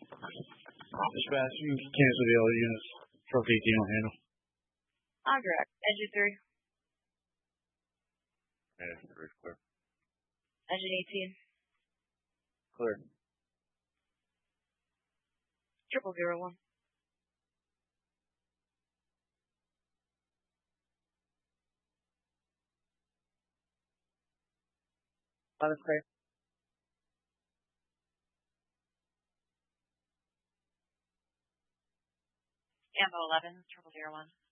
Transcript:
Dispatch, you can cancel the other units. Truck 18 will handle. Direct. Engine 3. Engine 3 is clear. Engine 18. Clear. 0001. Pilot's clear. Ambo 11, 0001.